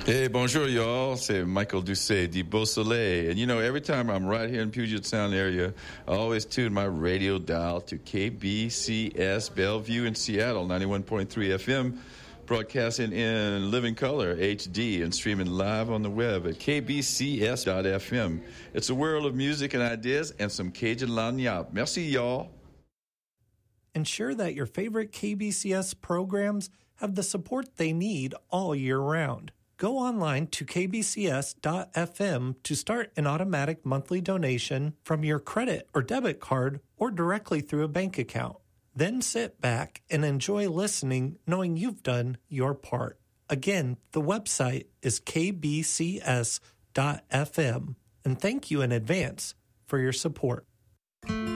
Hey, bonjour, y'all. C'est Michael Doucet, de Beau Soleil. And, every time I'm right here in Puget Sound area, I always tune my radio dial to KBCS Bellevue in Seattle, 91.3 FM, broadcasting in living color, HD, and streaming live on the web at kbcs.fm. It's a world of music and ideas and some Cajun lagniappe. Merci, y'all. Ensure that your favorite KBCS programs have the support they need all year round. Go online to kbcs.fm to start an automatic monthly donation from your credit or debit card or directly through a bank account. Then sit back and enjoy listening knowing you've done your part. Again, the website is kbcs.fm. And thank you in advance for your support.